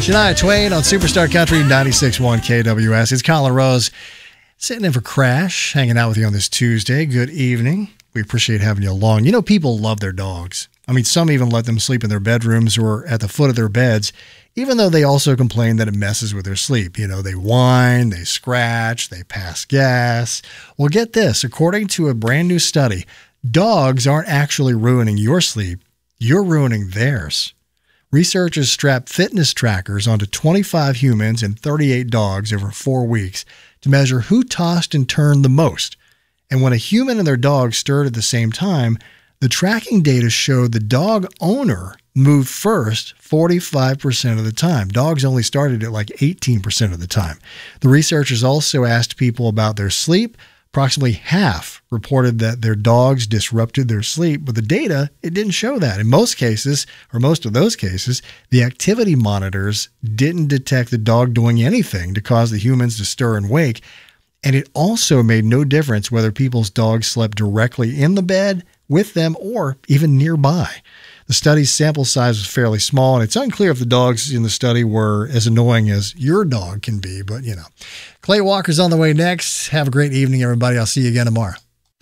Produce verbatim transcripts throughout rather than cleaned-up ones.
Shania Twain on Superstar Country ninety-six point one K W S. It's Colin Rose sitting in for Crash, hanging out with you on this Tuesday. Good evening. We appreciate having you along. You know, people love their dogs. I mean, some even let them sleep in their bedrooms or at the foot of their beds, even though they also complain that it messes with their sleep. You know, they whine, they scratch, they pass gas. Well, get this. According to a brand new study, dogs aren't actually ruining your sleep. You're ruining theirs. Researchers strapped fitness trackers onto twenty-five humans and thirty-eight dogs over four weeks to measure who tossed and turned the most. And when a human and their dog stirred at the same time, the tracking data showed the dog owner moved first forty-five percent of the time. Dogs only started at like eighteen percent of the time. The researchers also asked people about their sleep. Approximately half reported that their dogs disrupted their sleep, but the data, it didn't show that. In most cases, or most of those cases, the activity monitors didn't detect the dog doing anything to cause the humans to stir and wake. And it also made no difference whether people's dogs slept directly in the bed, with them, or even nearby. The study's sample size was fairly small, and it's unclear if the dogs in the study were as annoying as your dog can be, but you know. Clay Walker's on the way next. Have a great evening, everybody. I'll see you again tomorrow.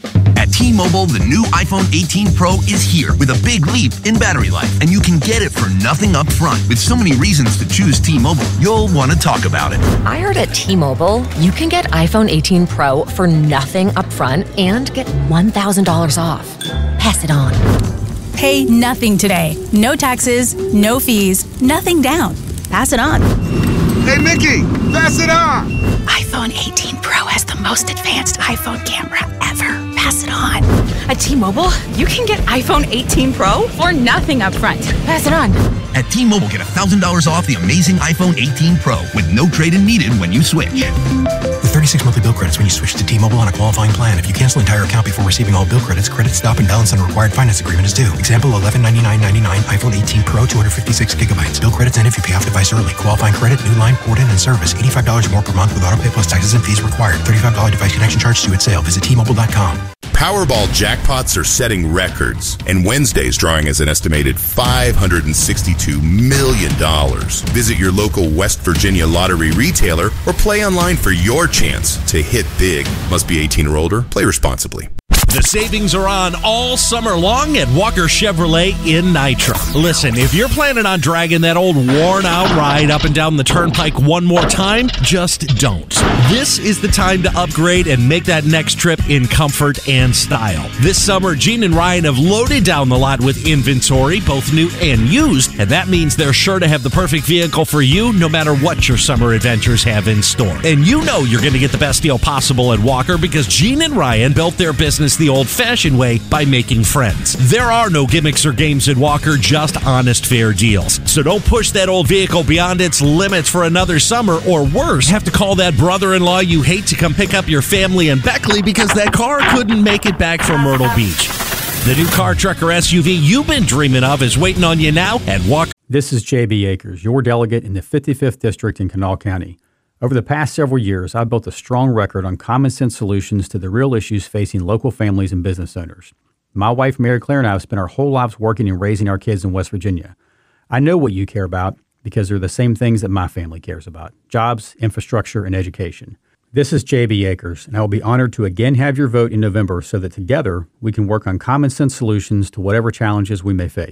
At T-Mobile, the new iPhone eighteen Pro is here with a big leap in battery life, and you can get it for nothing up front. With so many reasons to choose T-Mobile, you'll want to talk about it. I heard at T-Mobile, you can get iPhone eighteen Pro for nothing up front and get one thousand dollars off. Pass it on. Pay nothing today. No taxes, no fees, nothing down. Pass it on. Hey, Mickey, pass it on. iPhone eighteen Pro has the most advanced iPhone camera ever. Pass it on. At T-Mobile, you can get iPhone eighteen Pro for nothing up front. Pass it on. At T-Mobile, get one thousand dollars off the amazing iPhone eighteen Pro with no trade-in needed when you switch. With thirty-six monthly bill credits when you switch to T-Mobile on a qualifying plan. If you cancel entire account before receiving all bill credits, credit stop and balance on a required finance agreement is due. Example, eleven ninety-nine ninety-nine iPhone eighteen Pro, two hundred fifty-six gigabytes. Bill credits end if you pay off device early. Qualifying credit, new line, port in, and service. eighty-five dollars more per month with auto pay plus taxes and fees required. thirty-five dollars device connection charge due at sale. Visit T Mobile dot com. Powerball jackpots are setting records, and Wednesday's drawing is an estimated five hundred sixty-two million dollars. Visit your local West Virginia lottery retailer or play online for your chance to hit big. Must be eighteen or older. Play responsibly. The savings are on all summer long at Walker Chevrolet in Nitro. Listen, if you're planning on dragging that old worn-out ride up and down the turnpike one more time, just don't. This is the time to upgrade and make that next trip in comfort and style. This summer, Gene and Ryan have loaded down the lot with inventory, both new and used, and that means they're sure to have the perfect vehicle for you no matter what your summer adventures have in store. And you know you're going to get the best deal possible at Walker because Gene and Ryan built their business the old-fashioned way by making friends. There are no gimmicks or games at Walker, just honest, fair deals. So don't push that old vehicle beyond its limits for another summer, or worse, have to call that brother-in-law you hate to come pick up your family in Beckley because that car couldn't make it back from Myrtle Beach. The new car, truck, or S U V you've been dreaming of is waiting on you now at Walker. This is J B Akers, your delegate in the fifty-fifth District in Kanawha County. Over the past several years, I've built a strong record on common sense solutions to the real issues facing local families and business owners. My wife, Mary Claire, and I have spent our whole lives working and raising our kids in West Virginia. I know what you care about because they're the same things that my family cares about: jobs, infrastructure, and education. This is J B Akers, and I will be honored to again have your vote in November so that together we can work on common sense solutions to whatever challenges we may face.